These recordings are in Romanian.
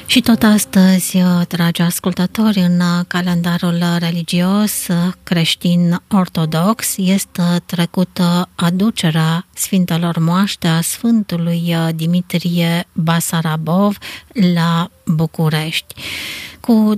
Și tot astăzi, dragi ascultători, în calendarul religios creștin ortodox este trecută aducerea Sfintelor Moaște a Sfântului Dimitrie Basarabov la București. Cu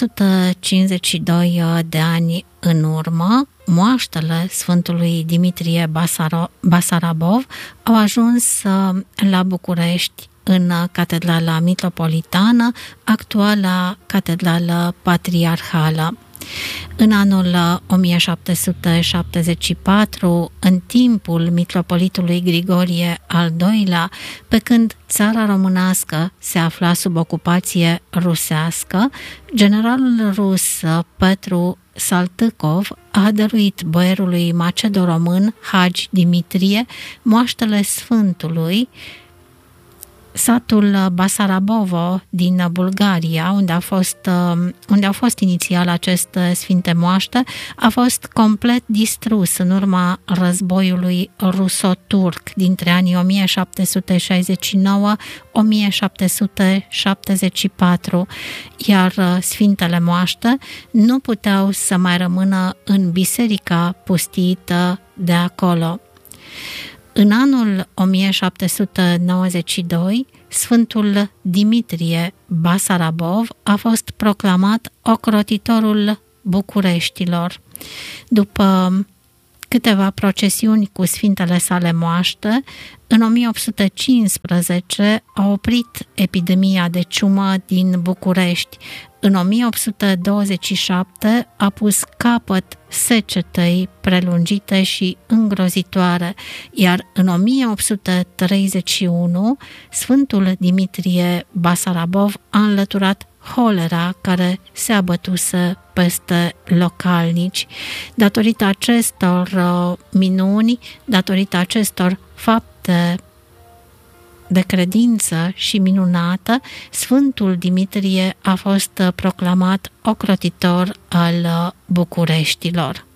252 de ani în urmă, moaștele Sfântului Dimitrie Basarabov au ajuns la București în Catedrala Mitropolitană, actuala Catedrală Patriarhală. În anul 1774, în timpul mitropolitului Grigorie al II-lea, pe când țara românească se afla sub ocupație rusească, generalul rus Petru Saltykov a dăruit boierului macedo-român Hagi Dimitrie moaștele Sfântului. Satul Basarabovo din Bulgaria, unde a fost inițial acest sfinte moaște, a fost complet distrus în urma războiului ruso-turc dintre anii 1769-1774, iar sfintele moaște nu puteau să mai rămână în biserica pustită de acolo. În anul 1792, Sfântul Dimitrie Basarabov a fost proclamat ocrotitorul Bucureștilor. După câteva procesiuni cu sfintele sale moaște, în 1815 a oprit epidemia de ciumă din București. În 1827 a pus capăt secetei prelungite și îngrozitoare, iar în 1831 Sfântul Dimitrie Basarabov a înlăturat holera care se abătuse peste localnici. Datorită acestor minuni, datorită acestor fapte de credință și minunată, Sfântul Dimitrie a fost proclamat ocrotitor al Bucureștilor.